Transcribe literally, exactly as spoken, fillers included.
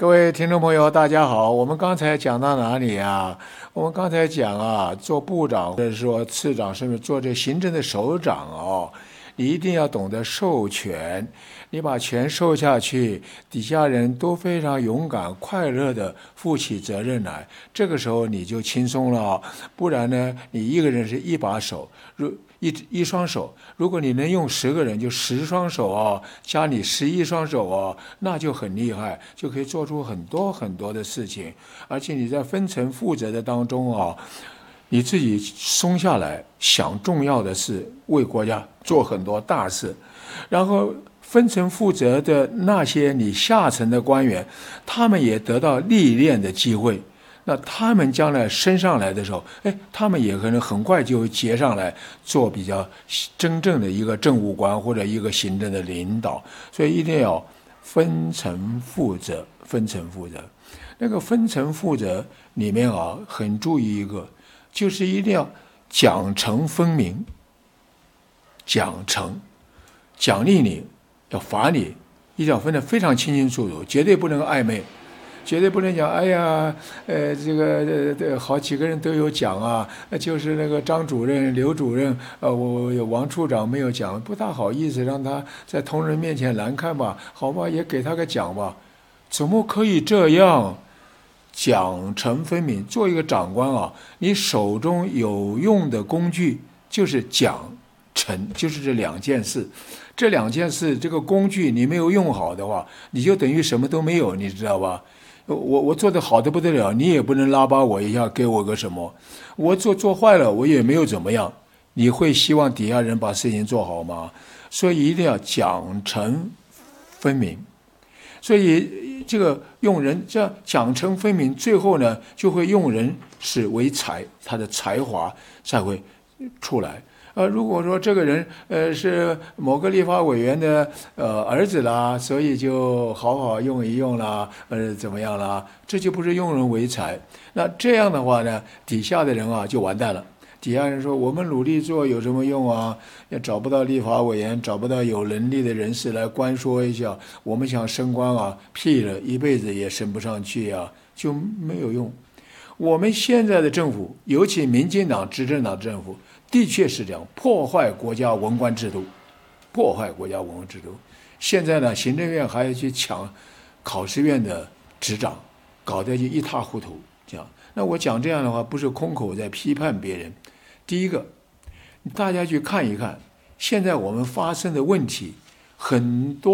各位听众朋友，大家好。我们刚才讲到哪里啊？我们刚才讲啊，做部长或者说次长，甚至做这行政的首长哦，你一定要懂得授权。你把权授下去，底下人都非常勇敢、快乐地负起责任来。这个时候你就轻松了哦。不然呢，你一个人是一把手，如一一双手，如果你能用十个人，就十双手哦，加你十一双手哦，那就很厉害，就可以做出很多很多的事情。而且你在分层负责的当中哦，你自己松下来，想重要的事，为国家做很多大事，然后分层负责的那些你下层的官员，他们也得到历练的机会。那他们将来升上来的时候，哎，他们也可能很快就结上来做比较真正的一个政务官或者一个行政的领导。所以一定要分层负责，分层负责。那个分层负责里面啊，很注意一个，就是一定要奖惩分明。奖惩，奖励你，要罚你，一定要分得非常清清楚楚，绝对不能暧昧。绝对不能讲，哎呀，呃，这个呃，好几个人都有奖啊，就是那个张主任、刘主任，呃，我有王处长没有奖，不大好意思让他在同仁面前难看吧？好吧，也给他个奖吧。怎么可以这样？奖惩分明。做一个长官啊，你手中有用的工具就是奖惩，就是这两件事。这两件事，这个工具你没有用好的话，你就等于什么都没有，你知道吧？我我做的好的不得了，你也不能拉拔我一下，给我个什么？我做做坏了，我也没有怎么样。你会希望底下人把事情做好吗？所以一定要奖惩分明。所以这个用人这样奖惩分明，最后呢就会用人是为才，他的才华才会出来。呃，如果说这个人呃是某个立法委员的呃儿子啦，所以就好好用一用啦，呃怎么样啦？这就不是用人为才。那这样的话呢，底下的人啊就完蛋了。底下人说我们努力做有什么用啊？也找不到立法委员，找不到有能力的人士来关说一下，我们想升官啊，屁了，一辈子也升不上去啊，就没有用。我们现在的政府，尤其民进党执政党政府，的确是这样破坏国家文官制度，破坏国家文官制度。现在呢，行政院还要去抢考试院的执掌，搞得就一塌糊涂。这样，那我讲这样的话，不是空口在批判别人。第一个，大家去看一看，现在我们发生的问题很多。